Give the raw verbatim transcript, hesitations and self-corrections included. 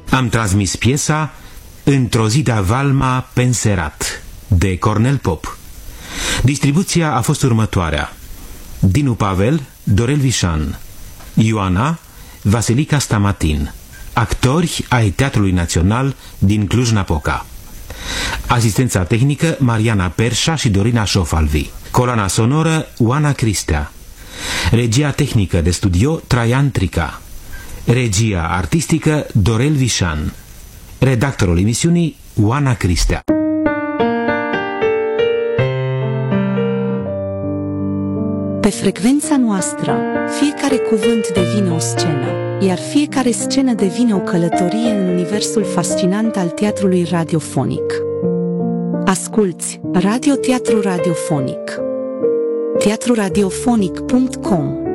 Am transmis piesa Într-o zi de Valma Penserat de Cornel Pop. Distribuția a fost următoarea: Dinu Pavel, Dorel Vișan, Ioana, Vasilica Stamatin, actori ai Teatrului Național din Cluj-Napoca. Asistența tehnică Mariana Perșa și Dorina Șofalvi. Coloana sonoră Oana Cristea. Regia tehnică de studio Traian Trica. Regia artistică Dorel Vișan. Redactorul emisiunii Oana Cristea. Pe frecvența noastră, fiecare cuvânt devine o scenă, iar fiecare scenă devine o călătorie în universul fascinant al teatrului radiofonic. Asculți Radio Teatru Radiofonic. teatru radiofonic punct com